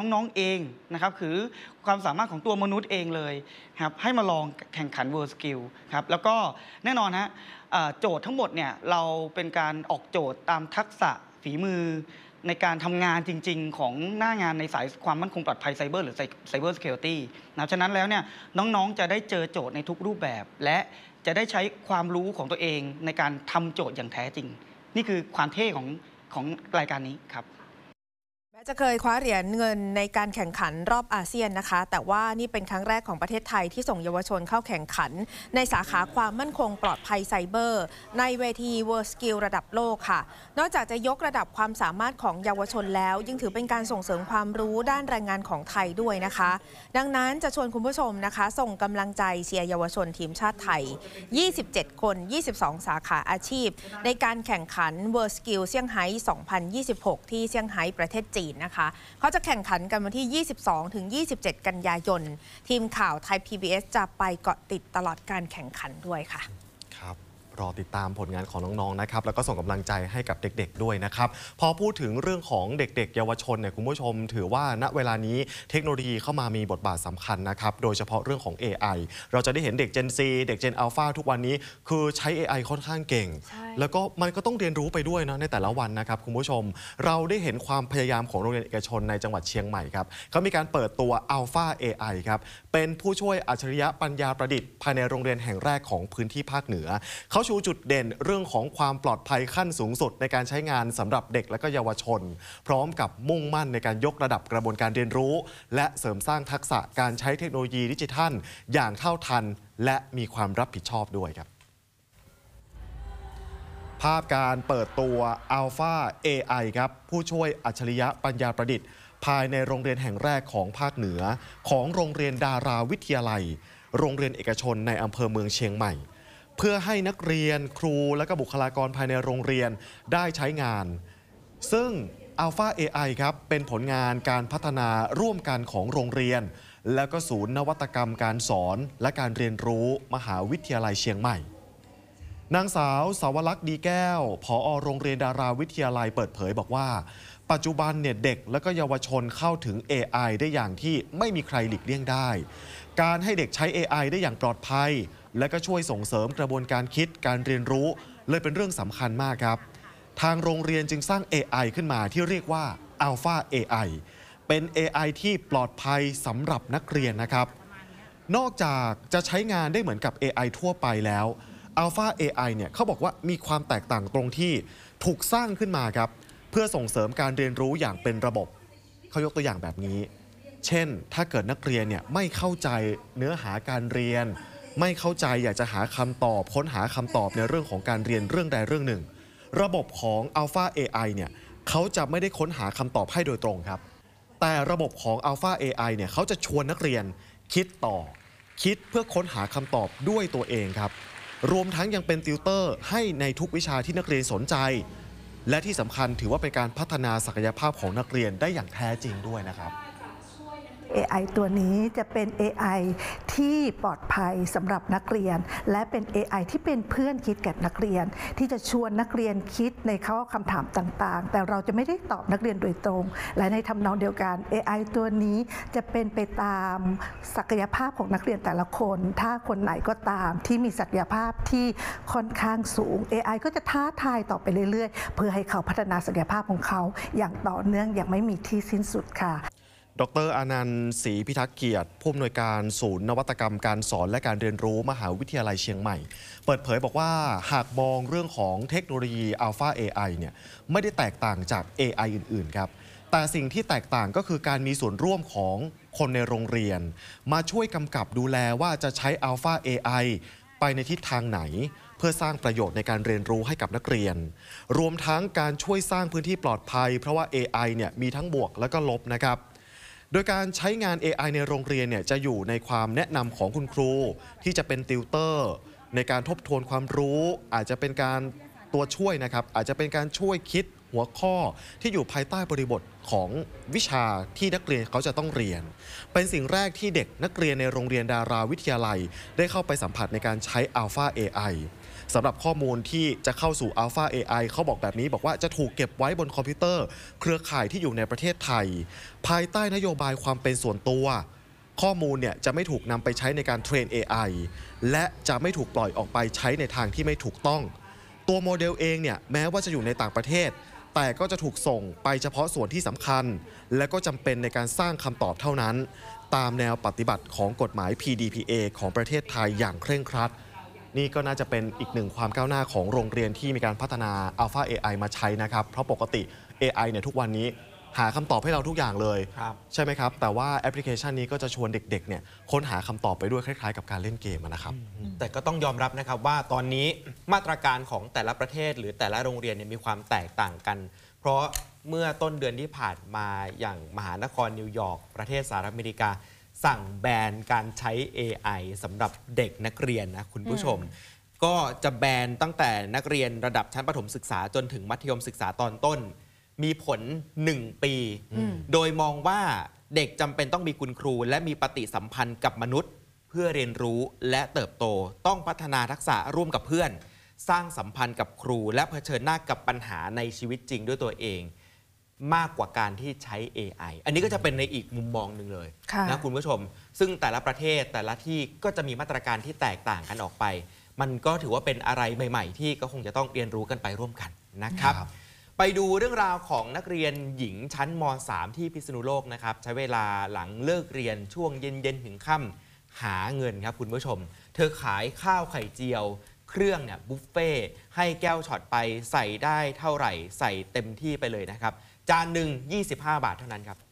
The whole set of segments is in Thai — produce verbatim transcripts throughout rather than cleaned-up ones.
น้องๆเองนะครับคือความสามารถของตัวมนุษย์เองเลยครับให้มาลองแข่งขัน World Skill ครับแล้วก็แน่นอนฮะโจทย์ทั้งหมดเนี่ยเราเป็นการออกโจทย์ตามทักษะฝีมือในการทำงานจริงๆของหน้างานในสายความมั่นคงปลอดภัยไซเบอร์หรือไซเบอร์ซิเคียวริตี้นะฉะนั้นแล้วเนี่ยน้องๆจะได้เจอโจทย์ในทุกรูปแบบและจะได้ใช้ความรู้ของตัวเองในการทำโจทย์อย่างแท้จริงนี่คือความเท่ของของรายการนี้ครับแม้จะเคยคว้าเหรียญเงินในการแข่งขันรอบอาเซียนนะคะแต่ว่านี่เป็นครั้งแรกของประเทศไทยที่ส่งเยาวชนเข้าแข่งขันในสาขาความมั่นคงปลอดภัยไซเบอร์ในเวที World Skill ระดับโลกค่ะนอกจากจะยกระดับความสามารถของเยาวชนแล้วยังถือเป็นการส่งเสริมความรู้ด้านแรงงานของไทยด้วยนะคะดังนั้นจะชวนคุณผู้ชมนะคะส่งกำลังใจเชียร์เยาวชนทีมชาติไทยยี่สิบเจ็ดคนยี่สิบสองสาขาอาชีพในการแข่งขัน World Skill เซี่ยงไฮ้สองพันยี่สิบหกที่เซี่ยงไฮ้ประเทศจีนนะคะเขาจะแข่งขันกันวันที่ ยี่สิบสองถึงยี่สิบเจ็ด กันยายนทีมข่าวไทย พี บี เอส จะไปเกาะติดตลอดการแข่งขันด้วยค่ะครับรอติดตามผลงานของน้องๆนะครับแล้วก็ส่งกำลังใจให้กับเด็กๆด้วยนะครับพอพูดถึงเรื่องของเด็กๆเยาวชนเนี่ยคุณผู้ชมถือว่าณเวลานี้เทคโนโลยีเข้ามามีบทบาทสำคัญนะครับโดยเฉพาะเรื่องของ เอ ไอ เราจะได้เห็นเด็ก Gen Z เด็ก Gen Alpha ทุกวันนี้คือใช้ เอ ไอ ค่อนข้างเก่งแล้วก็มันก็ต้องเรียนรู้ไปด้วยนะในแต่ละวันนะครับคุณผู้ชมเราได้เห็นความพยายามของโรงเรียนเอกชนในจังหวัดเชียงใหม่ครับเขามีการเปิดตัว Alpha เอ ไอ ครับเป็นผู้ช่วยอัจฉริยะปัญญาประดิษฐ์ภายในโรงเรียนแห่งแรกของพื้นที่ภาคเหนือเขาชูจุดเด่นเรื่องของความปลอดภัยขั้นสูงสุดในการใช้งานสำหรับเด็กและก็เยาวชนพร้อมกับมุ่งมั่นในการยกระดับกระบวนการเรียนรู้และเสริมสร้างทักษะการใช้เทคโนโลยีดิจิทัลอย่างเท่าทันและมีความรับผิดชอบด้วยครับภาพการเปิดตัว Alpha เอ ไอ ครับผู้ช่วยอัจฉริยะปัญญาประดิษฐ์ภายในโรงเรียนแห่งแรกของภาคเหนือของโรงเรียนดาราวิทยาลัยโรงเรียนเอกชนในอำเภอเมืองเชียงใหม่เพื่อให้นักเรียนครูและก็บุคลากรภายในโรงเรียนได้ใช้งานซึ่ง Alpha เอ ไอ ครับเป็นผลงานการพัฒนาร่วมกันของโรงเรียนและก็ศูนย์นวัตกรรมการสอนและการเรียนรู้มหาวิทยาลัยเชียงใหม่นางสาวสาวลักษณ์ดีแก้วผอ.โรงเรียนดาราวิทยาลัยเปิดเผยบอกว่าปัจจุบันเนี่ยเด็กและก็เยาวชนเข้าถึง เอ ไอ ได้อย่างที่ไม่มีใครหลีกเลี่ยงได้การให้เด็กใช้ เอ ไอ ได้อย่างปลอดภัยและก็ช่วยส่งเสริมกระบวนการคิดการเรียนรู้เลยเป็นเรื่องสำคัญมากครับทางโรงเรียนจึงสร้าง เอ ไอ ขึ้นมาที่เรียกว่า Alpha เอ ไอ เป็น เอ ไอ ที่ปลอดภัยสำหรับนักเรียนนะครับนอกจากจะใช้งานได้เหมือนกับ เอ ไอ ทั่วไปแล้ว Alpha เอ ไอ เนี่ยเขาบอกว่ามีความแตกต่างตรงที่ถูกสร้างขึ้นมาครับเพื่อส่งเสริมการเรียนรู้อย่างเป็นระบบเขายกตัวอย่างแบบนี้เช่นถ้าเกิดนักเรียนเนี่ยไม่เข้าใจเนื้อหาการเรียนไม่เข้าใจอยากจะหาคำตอบค้นหาคำตอบในเรื่องของการเรียนเรื่องใดเรื่องหนึ่งระบบของ Alpha เอ ไอ เนี่ยเขาจะไม่ได้ค้นหาคำตอบให้โดยตรงครับแต่ระบบของ Alpha เอ ไอ เนี่ยเขาจะชวนนักเรียนคิดต่อคิดเพื่อค้นหาคำตอบด้วยตัวเองครับรวมทั้งยังเป็นติวเตอร์ให้ในทุกวิชาที่นักเรียนสนใจและที่สำคัญถือว่าเป็นการพัฒนาศักยภาพของนักเรียนได้อย่างแท้จริงด้วยนะครับเอ ไอ ตัวนี้จะเป็น เอ ไอ ที่ปลอดภัยสำหรับนักเรียนและเป็น เอ ไอ ที่เป็นเพื่อนคิดกับนักเรียนที่จะชวนนักเรียนคิดในข้อคำถามต่างๆแต่เราจะไม่ได้ตอบนักเรียนโดยตรงและในทำนองเดียวกัน เอ ไอ ตัวนี้จะเป็นไปตามศักยภาพของนักเรียนแต่ละคนถ้าคนไหนก็ตามที่มีศักยภาพที่ค่อนข้างสูง เอ ไอ ก็จะท้าทายต่อไปเรื่อยๆเพื่อให้เขาพัฒนาศักยภาพของเขาอย่างต่อเนื่องอย่างไม่มีที่สิ้นสุดค่ะดร.อานันต์ศรีพิทักษ์เกียรติผู้อำนวยการศูนย์นวัตกรรมการสอนและการเรียนรู้มหาวิทยาลัยเชียงใหม่เปิดเผยบอกว่าหากมองเรื่องของเทคโนโลยี Alpha เอ ไอ เนี่ยไม่ได้แตกต่างจาก เอ ไอ อื่นๆครับแต่สิ่งที่แตกต่างก็คือการมีส่วนร่วมของคนในโรงเรียนมาช่วยกำกับดูแลว่าจะใช้ Alpha เอ ไอ ไปในทิศทางไหนเพื่อสร้างประโยชน์ในการเรียนรู้ให้กับนักเรียนรวมทั้งการช่วยสร้างพื้นที่ปลอดภัยเพราะว่า เอ ไอ เนี่ยมีทั้งบวกและก็ลบนะครับโดยการใช้งาน เอ ไอ ในโรงเรียนเนี่ยจะอยู่ในความแนะนำของคุณครูที่จะเป็นติวเตอร์ในการทบทวนความรู้อาจจะเป็นการตัวช่วยนะครับอาจจะเป็นการช่วยคิดหัวข้อที่อยู่ภายใต้บริบทของวิชาที่นักเรียนเขาจะต้องเรียนเป็นสิ่งแรกที่เด็กนักเรียนในโรงเรียนดาราวิทยาลัยได้เข้าไปสัมผัสในการใช้ Alpha เอ ไอสำหรับข้อมูลที่จะเข้าสู่ Alpha เอ ไอ เขาบอกแบบนี้บอกว่าจะถูกเก็บไว้บนคอมพิวเตอร์เครือข่ายที่อยู่ในประเทศไทยภายใต้นโยบายความเป็นส่วนตัวข้อมูลเนี่ยจะไม่ถูกนำไปใช้ในการเทรน เอ ไอ และจะไม่ถูกปล่อยออกไปใช้ในทางที่ไม่ถูกต้องตัวโมเดลเองเนี่ยแม้ว่าจะอยู่ในต่างประเทศแต่ก็จะถูกส่งไปเฉพาะส่วนที่สำคัญและก็จำเป็นในการสร้างคำตอบเท่านั้นตามแนวปฏิบัติของกฎหมาย พี ดี พี เอ ของประเทศไทยอย่างเคร่งครัดนี่ก็น่าจะเป็นอีกหนึ่งความก้าวหน้าของโรงเรียนที่มีการพัฒนา Alpha เอ ไอ มาใช้นะครับเพราะปกติ เอ ไอ เนี่ยทุกวันนี้หาคำตอบให้เราทุกอย่างเลยใช่ไหมครับแต่ว่าแอปพลิเคชันนี้ก็จะชวนเด็กๆเนี่ยค้นหาคำตอบไปด้วยคล้ายๆกับการเล่นเกมนะครับแต่ก็ต้องยอมรับนะครับว่าตอนนี้มาตรการของแต่ละประเทศหรือแต่ละโรงเรียนเนี่ยมีความแตกต่างกันเพราะเมื่อต้นเดือนที่ผ่านมาอย่างมหานครนิวยอร์กประเทศสหรัฐอเมริกาสั่งแบนการใช้ เอ ไอ สำหรับเด็กนักเรียนนะคุณผู้ชมก็จะแบนตั้งแต่นักเรียนระดับชั้นประถมศึกษาจนถึงมัธยมศึกษาตอนต้นมีผลหนึ่งปีโดยมองว่าเด็กจำเป็นต้องมีคุณครูและมีปฏิสัมพันธ์กับมนุษย์เพื่อเรียนรู้และเติบโตต้องพัฒนาทักษะร่วมกับเพื่อนสร้างสัมพันธ์กับครูและเผชิญหน้ากับปัญหาในชีวิตจริงด้วยตัวเองมากกว่าการที่ใช้ เอ ไอ อันนี้ก็จะเป็นในอีกมุมมองหนึ่งเลยนะคุณผู้ชมซึ่งแต่ละประเทศแต่ละที่ก็จะมีมาตรการที่แตกต่างกันออกไปมันก็ถือว่าเป็นอะไรใหม่ๆที่ก็คงจะต้องเรียนรู้กันไปร่วมกันนะครับไปดูเรื่องราวของนักเรียนหญิงชั้นม สาม ที่พิษณุโลกนะครับใช้เวลาหลังเลิกเรียนช่วงเย็นๆถึงค่ำหาเงินครับคุณผู้ชมเธอขายข้าวไข่เจียวเครื่องเนี่ยบุฟเฟ่ให้แก้วช็อตไปใส่ได้เท่าไหร่ใส่เต็มที่ไปเลยนะครับจานหนึ่งยี่สิบห้าบาทเท่านั้นครับ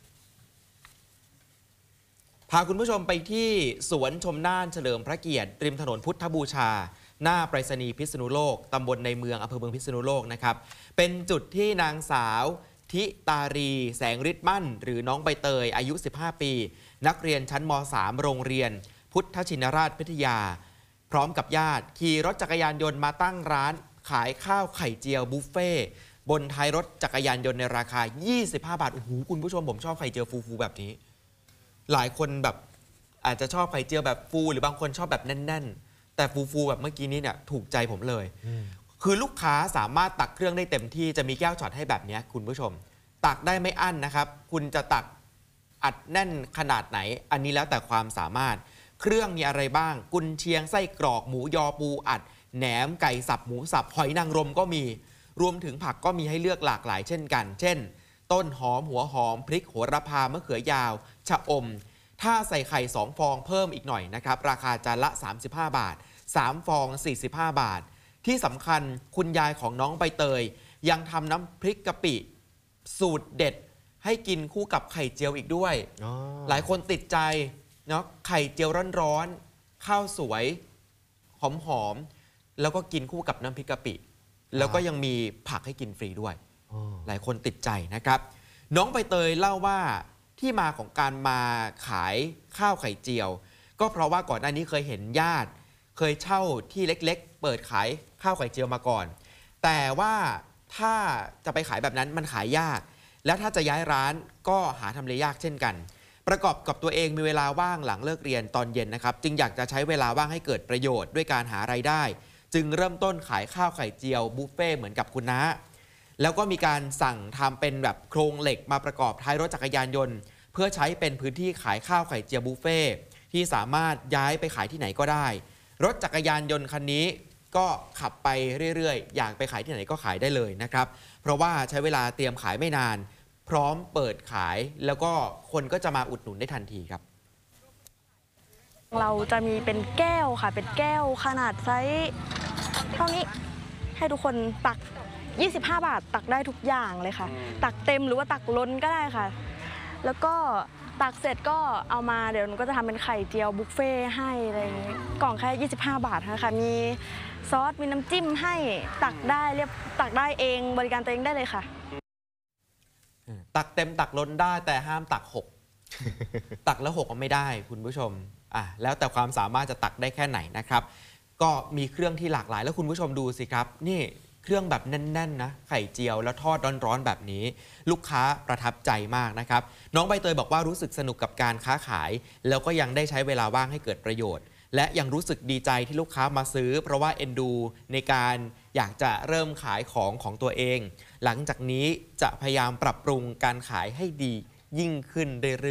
พาคุณผู้ชมไปที่สวนชมน่านเฉลิมพระเกียรติริมถนนพุทธบูชาหน้าไปรษณีย์พิษณุโลกตำบลในเมืองอำเภอเมืองพิษณุโลกนะครับเป็นจุดที่นางสาวทิตารีแสงฤทธิ์มั่นหรือน้องใบเตยอายุสิบห้าปีนักเรียนชั้นม สาม โรงเรียนพุทธชินราชพิทยาพร้อมกับญาติขี่รถจักรยานยนต์มาตั้งร้านขายข้าวไข่เจียวบุฟเฟ่บนท้ายรถจักรยานยนต์ในราคายี่สิบห้าบาทโอ้โหคุณผู้ชมผมชอบไข่เจียวฟูๆแบบนี้หลายคนแบบอาจจะชอบไข่เจียวแบบฟูหรือบางคนชอบแบบแน่นๆแต่ฟูๆแบบเมื่อกี้นี้เนี่ยถูกใจผมเลยคือลูกค้าสามารถตักเครื่องได้เต็มที่จะมีแก้วช็อตให้แบบนี้คุณผู้ชมตักได้ไม่อั้นนะครับคุณจะตักอัดแน่นขนาดไหนอันนี้แล้วแต่ความสามารถเครื่องมีอะไรบ้างกุนเชียงไส้กรอกหมูยอปูอัดแหนมไก่สับหมูสับหอยนางรมก็มีรวมถึงผักก็มีให้เลือกหลากหลายเช่นกันเช่นต้นหอมหัวหอมพริกโหระพามะเขือยาวชะอมถ้าใส่ไข่สองฟองเพิ่มอีกหน่อยนะครับราคาจานละสามสิบห้าบาทสามฟองสี่สิบห้าบาทที่สำคัญคุณยายของน้องใบเตยยังทำน้ำพริกกะปิสูตรเด็ดให้กินคู่กับไข่เจียวอีกด้วยหลายคนติดใจเนาะไข่เจียวร้อนๆข้าวสวยหอมๆแล้วก็กินคู่กับน้ำพริกกะปิแล้วก็ยังมีผักให้กินฟรีด้วยหลายคนติดใจนะครับน้องใบเตยเล่าว่าที่มาของการมาขายข้าวไข่เจียวก็เพราะว่าก่อนหน้านี้เคยเห็นญาติเคยเช่าที่เล็กๆเปิดขายข้าวไข่เจียวมาก่อนแต่ว่าถ้าจะไปขายแบบนั้นมันขายยากและถ้าจะย้ายร้านก็หาทำเลยากเช่นกันประกอบกับตัวเองมีเวลาว่างหลังเลิกเรียนตอนเย็นนะครับจึงอยากจะใช้เวลาว่างให้เกิดประโยชน์ด้วยการหารายได้จึงเริ่มต้นขายข้าวไข่เจียวบุฟเฟ่เหมือนกับคุณน้าแล้วก็มีการสั่งทำเป็นแบบโครงเหล็กมาประกอบท้ายรถจักรยานยนต์เพื่อใช้เป็นพื้นที่ขายข้าวไข่เจียวบุฟเฟ่ที่สามารถย้ายไปขายที่ไหนก็ได้รถจักรยานยนต์คันนี้ก็ขับไปเรื่อยๆอยากไปขายที่ไหนก็ขายได้เลยนะครับเพราะว่าใช้เวลาเตรียมขายไม่นานพร้อมเปิดขายแล้วก็คนก็จะมาอุดหนุนได้ทันทีครับเราจะมีเป็นแก้วค่ะเป็นแก้วขนาดไซส์เท่านี้ให้ทุกคนตักยี่สิบห้าบาทตักได้ทุกอย่างเลยค่ะตักเต็มหรือว่าตักล้นก็ได้ค่ะแล้วก็ตักเสร็จก็เอามาเดี๋ยวหนูก็จะทำเป็นไข่เจียวบุฟเฟ่ให้อะไรอย่างนี้กล่องแค่ยี่สิบห้าบาทค่ะมีซอสมีน้ำจิ้มให้ตักได้เรียบตักได้เองบริการตัวเองได้เลยค่ะตักเต็มตักล้นได้แต่ห้ามตักหก ตักแล้วหกก็ไม่ได้คุณผู้ชมอ่ะแล้วแต่ความสามารถจะตักได้แค่ไหนนะครับก็มีเครื่องที่หลากหลายแล้วคุณผู้ชมดูสิครับนี่เครื่องแบบแน่นๆนะไข่เจียวแล้วทอดร้อนๆแบบนี้ลูกค้าประทับใจมากนะครับน้องใบเตยบอกว่ารู้สึกสนุกกับการค้าขายแล้วก็ยังได้ใช้เวลาว่างให้เกิดประโยชน์และยังรู้สึกดีใจที่ลูกค้ามาซื้อเพราะว่าเอ็นดูในการอยากจะเริ่มขายของของตัวเองหลังจากนี้จะพยายามปรับปรุงการขายให้ดียิ่งขึ้นเรื่อยๆ